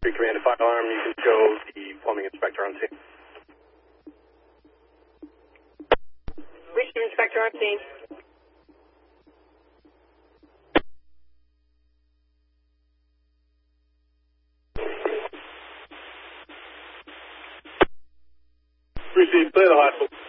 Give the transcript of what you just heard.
Command to fire alarm, you can show the plumbing inspector on scene. Receive inspector on scene. Receive, clear the hospital.